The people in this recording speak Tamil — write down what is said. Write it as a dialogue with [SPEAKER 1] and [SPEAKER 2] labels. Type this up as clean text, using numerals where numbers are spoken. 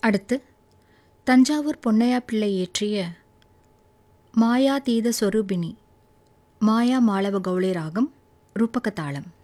[SPEAKER 1] அடுத்து தஞ்சாவூர் பொன்னையா பிள்ளை இயற்றிய மாயாதீத ஸ்வரூபிணி மாயா மாளவ கௌளை ராகம் ரூபக தாளம்.